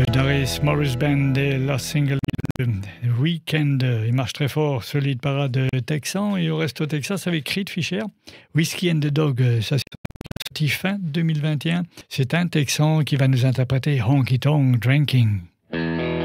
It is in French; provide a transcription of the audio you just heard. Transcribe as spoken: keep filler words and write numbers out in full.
Le Doris Morris Band et leur single Weekend. Il marche très fort, solide parade texan. Et au reste au Texas avec Creed Fisher. Whiskey and the Dog, ça c'est sorti fin deux mille vingt et un. C'est un Texan qui va nous interpréter Honky Tonk Drinking.